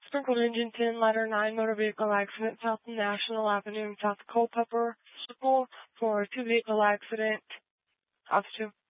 Sprinkled Engine 10, Ladder 9, motor vehicle accident, South National Avenue, South Culpeper Circle for a 2-vehicle accident. Officer